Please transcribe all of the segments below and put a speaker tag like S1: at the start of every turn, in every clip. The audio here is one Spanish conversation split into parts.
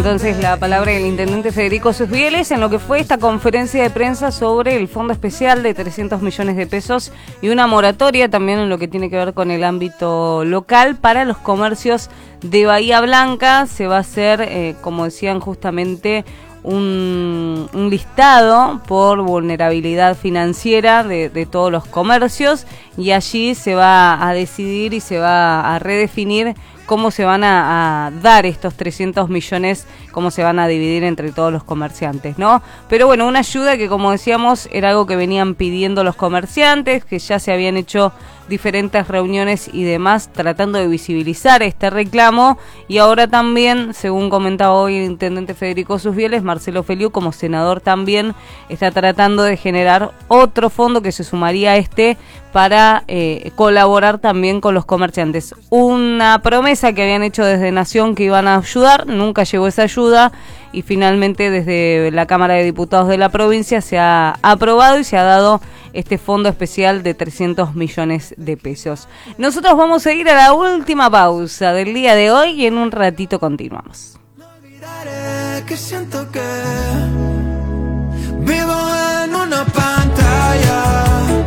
S1: Entonces la palabra del intendente Federico Susbieles en lo que fue esta conferencia de prensa sobre el fondo especial de 300 millones de pesos y una moratoria también en lo que tiene que ver con el ámbito local para los comercios de Bahía Blanca. Se va a hacer, como decían justamente, un listado por vulnerabilidad financiera de todos los comercios, y allí se va a decidir y se va a redefinir cómo se van a dar estos 300 millones, cómo se van a dividir entre todos los comerciantes, ¿no? Pero bueno, una ayuda que, como decíamos, era algo que venían pidiendo los comerciantes, que ya se habían hecho diferentes reuniones y demás tratando de visibilizar este reclamo, y ahora también, según comentaba hoy el intendente Federico Susbieles, Marcelo Feliu, como senador, también está tratando de generar otro fondo que se sumaría a este para colaborar también con los comerciantes. Una promesa que habían hecho desde Nación que iban a ayudar, nunca llegó esa ayuda, y finalmente desde la Cámara de Diputados de la provincia se ha aprobado y se ha dado este fondo especial de 300 millones de pesos. Nosotros vamos a ir a la última pausa del día de hoy y en un ratito continuamos.
S2: No olvidaré que siento que vivo en una pantalla.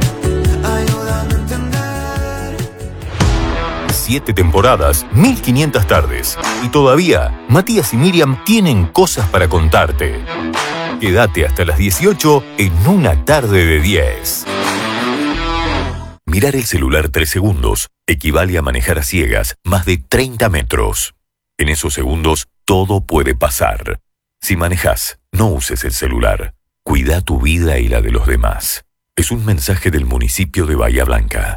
S3: 7 temporadas, 1500 tardes. Y todavía, Matías y Miriam tienen cosas para contarte. Quédate hasta las 18 en Una Tarde de 10. Mirar el celular 3 segundos equivale a manejar a ciegas más de 30 metros. En esos segundos, todo puede pasar. Si manejas, no uses el celular. Cuida tu vida y la de los demás. Es un mensaje del municipio de Bahía Blanca.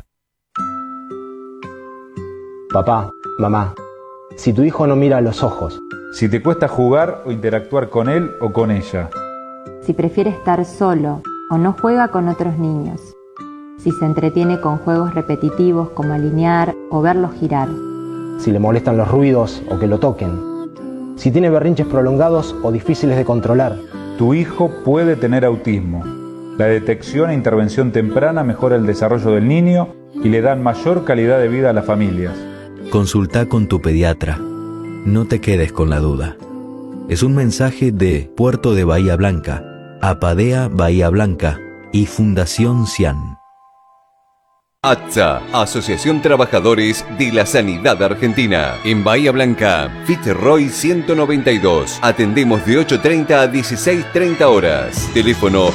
S4: Papá, mamá, si tu hijo no mira a los ojos,
S5: si te cuesta jugar o interactuar con él o con ella,
S6: si prefiere estar solo o no juega con otros niños, si se entretiene con juegos repetitivos como alinear o verlos girar,
S4: si le molestan los ruidos o que lo toquen, si tiene berrinches prolongados o difíciles de controlar.
S5: Tu hijo puede tener autismo. La detección e intervención temprana mejora el desarrollo del niño y le dan mayor calidad de vida a las familias.
S7: Consulta con tu pediatra. No te quedes con la duda. Es un mensaje de Puerto de Bahía Blanca, Apadea Bahía Blanca y Fundación CIAN.
S8: ATSA, Asociación Trabajadores de la Sanidad Argentina. En Bahía Blanca, Fitzroy 192. Atendemos de 8:30 a 16:30 horas. Teléfono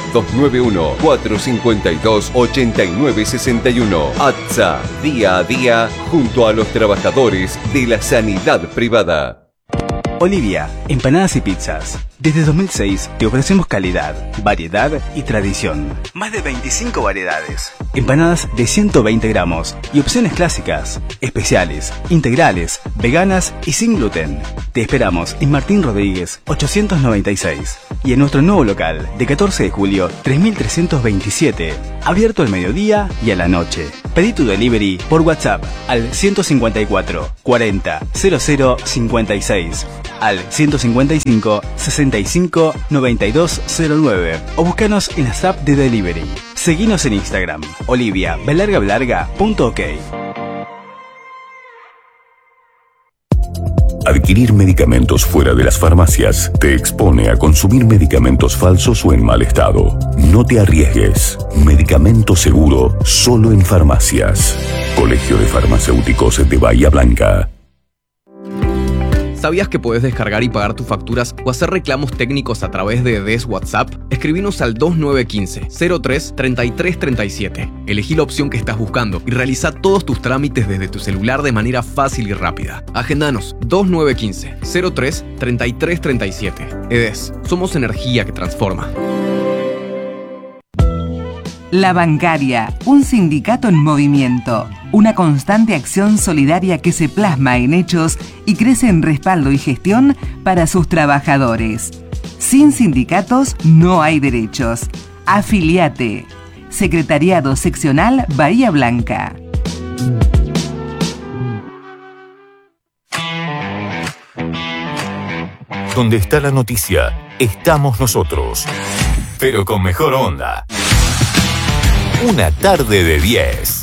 S8: 291-452-8961. ATSA, día a día, junto a los trabajadores de la sanidad privada.
S9: Olivia, empanadas y pizzas. Desde 2006 te ofrecemos calidad, variedad y tradición. Más de 25 variedades. Empanadas de 120 gramos y opciones clásicas, especiales, integrales, veganas y sin gluten. Te esperamos en Martín Rodríguez 896 y en nuestro nuevo local de 14 de julio 3327, abierto al mediodía y a la noche. Pedí tu delivery por WhatsApp al 154 40 00 56, al 155 65 92 09 o búscanos en las apps de delivery. Seguinos en Instagram, oliviabelargabelarga.ok.
S3: Adquirir medicamentos fuera de las farmacias te expone a consumir medicamentos falsos o en mal estado. No te arriesgues. Medicamento seguro solo en farmacias. Colegio de Farmacéuticos de Bahía Blanca.
S10: ¿Sabías que podés descargar y pagar tus facturas o hacer reclamos técnicos a través de DES WhatsApp? Escribinos al 2915-03-3337. Elegí la opción que estás buscando y realiza todos tus trámites desde tu celular de manera fácil y rápida. Agendanos 2915-03-3337. EDES, somos energía que transforma.
S11: La Bancaria, un sindicato en movimiento, una constante acción solidaria que se plasma en hechos y crece en respaldo y gestión para sus trabajadores. Sin sindicatos no hay derechos. Afiliate. Secretariado Seccional Bahía Blanca.
S3: Donde está la noticia, estamos nosotros. Pero con mejor onda. Una tarde de 10.